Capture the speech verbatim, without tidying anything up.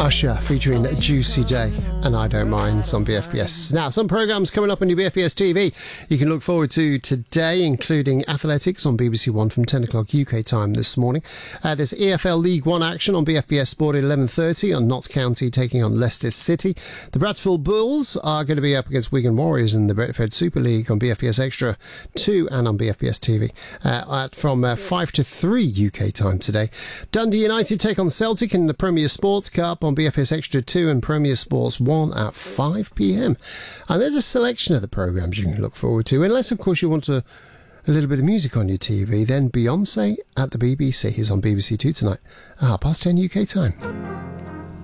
Usher featuring Juicy J and I Don't Mind on B F B S. Now, some programmes coming up on your B F B S T V you can look forward to today, including athletics on B B C One from ten o'clock U K time this morning. Uh, there's E F L League One action on B F B S Sport at eleven thirty on Notts County taking on Leicester City. The Bradfield Bulls are going to be up against Wigan Warriors in the Betfred Super League on B F B S Extra two and on B F B S T V uh, at, from uh, five to three U K time today. Dundee United take on Celtic in the Premier Sports Cup on B F S Extra two and Premier Sports one at five p m. And there's a selection of the programmes you can look forward to, unless of course you want a, a little bit of music on your T V. Then Beyonce at the B B C is on B B C Two tonight at half past ten U K time.